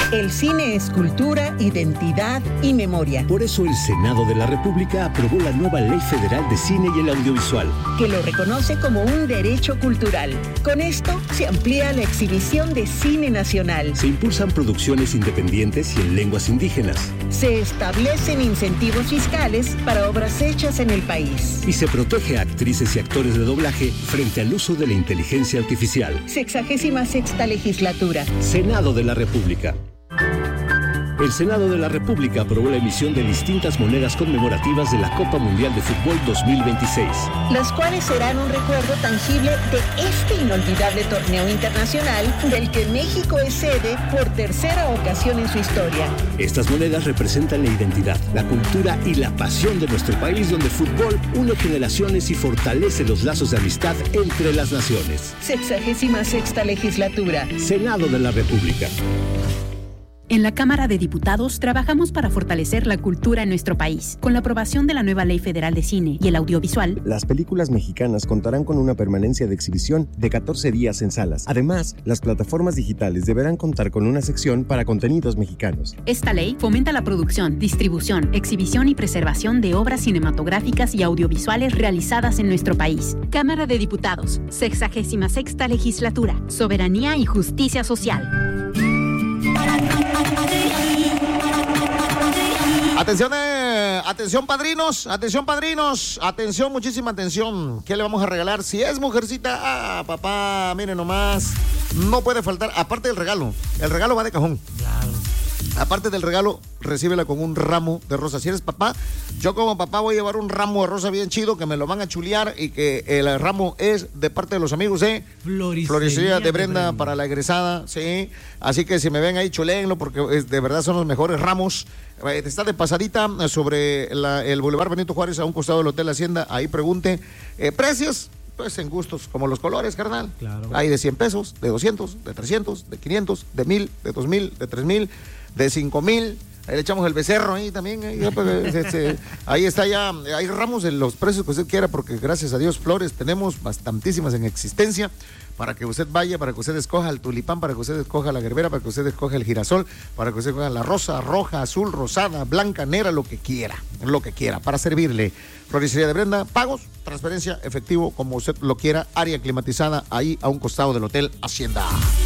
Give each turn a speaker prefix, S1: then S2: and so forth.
S1: El cine es cultura, identidad y memoria.
S2: Por eso el Senado de la República aprobó la nueva Ley Federal de Cine y el Audiovisual,
S1: que lo reconoce como un derecho cultural. Con esto se amplía la exhibición de cine nacional.
S2: Se impulsan producciones independientes y en lenguas indígenas.
S1: Se establecen incentivos fiscales para obras hechas en el país.
S2: Y se protege a actrices y actores de doblaje frente al uso de la inteligencia artificial.
S1: 66ª legislatura.
S2: Senado de la República. El Senado de la República aprobó la emisión de distintas monedas conmemorativas de la Copa Mundial de Fútbol 2026.
S1: Las cuales serán un recuerdo tangible de este inolvidable torneo internacional del que México es sede por tercera ocasión en su historia.
S2: Estas monedas representan la identidad, la cultura y la pasión de nuestro país, donde el fútbol une generaciones y fortalece los lazos de amistad entre las naciones.
S1: 66ª legislatura.
S2: Senado de la República.
S3: En la Cámara de Diputados trabajamos para fortalecer la cultura en nuestro país. Con la aprobación de la nueva Ley Federal de Cine y el Audiovisual,
S4: las películas mexicanas contarán con una permanencia de exhibición de 14 días en salas. Además, las plataformas digitales deberán contar con una sección para contenidos mexicanos.
S3: Esta ley fomenta la producción, distribución, exhibición y preservación de obras cinematográficas y audiovisuales realizadas en nuestro país. Cámara de Diputados, 66ª legislatura, soberanía y justicia social.
S5: Atención padrinos, atención, muchísima atención. ¿Qué le vamos a regalar? Si es mujercita, papá, miren nomás, no puede faltar, aparte del regalo, el regalo va de cajón. Claro. Aparte del regalo, recíbela con un ramo de rosas. Si eres papá, yo como papá voy a llevar un ramo de rosa bien chido que me lo van a chulear y que el ramo es de parte de los amigos de Floristería de Brenda para la egresada, sí. Así que si me ven ahí, chuléenlo porque de verdad son los mejores ramos. Está de pasadita sobre el Boulevard Benito Juárez a un costado del Hotel Hacienda. Ahí pregunte precios. Pues en gustos, como los colores, carnal. Claro. Hay de 100 pesos, de 200, de 300, de 500, de 1000, de 2000, de 3000, de 5000. Ahí le echamos el becerro ahí también. Ahí está ya. Hay ramos de los precios que usted quiera, porque gracias a Dios, flores tenemos bastantísimas en existencia. Para que usted vaya, para que usted escoja el tulipán, para que usted escoja la gerbera, para que usted escoja el girasol, para que usted escoja la rosa, roja, azul, rosada, blanca, negra, lo que quiera, para servirle. Floristería de Brenda, pagos, transferencia, efectivo, como usted lo quiera, área climatizada ahí a un costado del Hotel Hacienda.